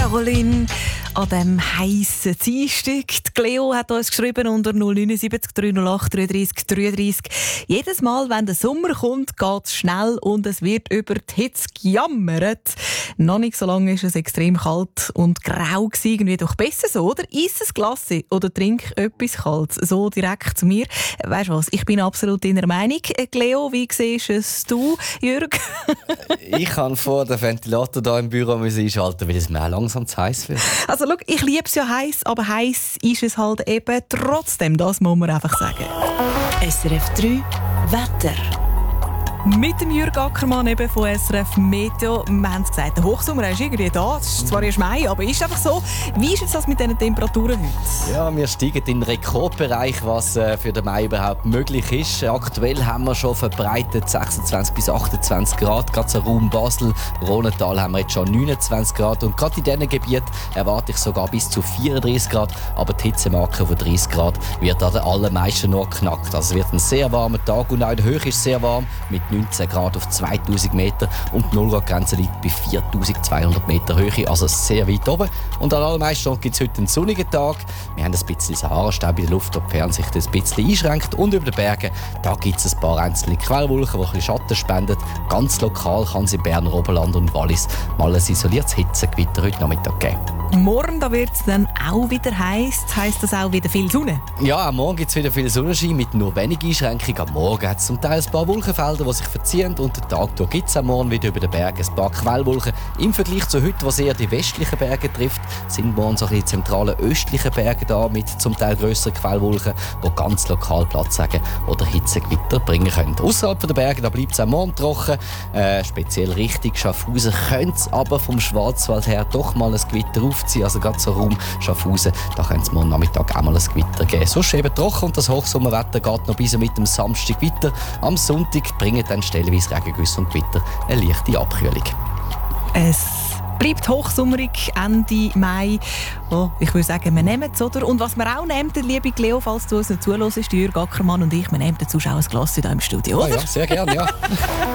Caroline an diesem heissen Dienstag. Cleo hat uns geschrieben unter 079 308 33 33. Jedes Mal, wenn der Sommer kommt, geht es schnell und es wird über die Hitze gejammert. Noch nicht so lange war es extrem kalt und grau gewesen. Irgendwie doch besser so, oder? Iss ein Glas oder trink etwas Kaltes. So direkt zu mir. Weisst du was, ich bin absolut deiner Meinung. Cleo, wie siehst es du, Jürg? Ich kann vor den Ventilator hier im Büro einschalten, weil es mir langsam zu heiß wird. Also schau, ich liebe es ja heiß, aber heiß ist es halt eben trotzdem. Das muss man einfach sagen. SRF 3 Wetter. Mit dem Jürg Ackermann eben von SRF Meteo. Wir haben es gesagt, der Hochsommer ist irgendwie da. Es ist zwar erst Mai, aber ist einfach so. Wie ist jetzt das mit diesen Temperaturen heute? Ja, wir steigen in den Rekordbereich, was für den Mai überhaupt möglich ist. Aktuell haben wir schon verbreitet 26 bis 28 Grad. Gerade so Raum Basel, Rhonental haben wir jetzt schon 29 Grad. Und gerade in diesen Gebieten erwarte ich sogar bis zu 34 Grad. Aber die Hitzemarke von 30 Grad wird an den allermeisten nur knackt. Also es wird ein sehr warmer Tag und auch in der Höhe ist es sehr warm mit 19 Grad auf 2000 Meter und die 0-Grad-Grenze liegt bei 4200 Meter Höhe, also sehr weit oben. Und an allermeisten Orten gibt es heute einen sonnigen Tag. Wir haben ein bisschen Sahara-Staub in der Luft, wo die Fernsicht ein bisschen einschränkt. Und über den Bergen, da gibt es ein paar einzelne Quellwolken, die ein bisschen Schatten spenden. Ganz lokal kann es in Berner Oberland und Wallis mal ein isoliertes Hitzegewitter heute Nachmittag geben. Morgen wird es dann auch wieder heiß. Heisst das auch wieder viel Sonne? Ja, am Morgen gibt es wieder viel Sonnenschein mit nur wenigen Einschränkungen. Am Morgen hat es zum Teil ein paar Wolkenfelder, die sich verziehen. Und den Tag gibt es am Morgen wieder über den Bergen ein paar Quellwolken. Im Vergleich zu heute, was eher die westlichen Berge trifft, sind morgen so die zentralen östlichen Berge da mit zum Teil grösseren Quellwolken, die ganz lokal Platz haben oder Hitzegewitter bringen können. Außerhalb der Berge bleibt es am Morgen trocken. Speziell Richtung Schaffhausen könnte es aber vom Schwarzwald her doch mal ein Gewitter aufziehen. Also gerade so Raum Schaffhausen, da könnte es morgen Nachmittag auch mal ein Gewitter geben. Sonst eben trocken und das Hochsommerwetter geht noch bis mit dem Samstag weiter. Am Sonntag bringen dann stellenweise Regengüsse und Gewitter eine leichte Abkühlung. Es bleibt hochsommerig Ende Mai. Oh, ich würde sagen, wir nehmen es, oder? Und was wir auch nehmen, liebe Cleo, falls du uns nicht zuhörst, Jürg Ackermann und ich, wir nehmen dazu auch ein Glas hier im Studio, oder? Ja, sehr gerne, ja.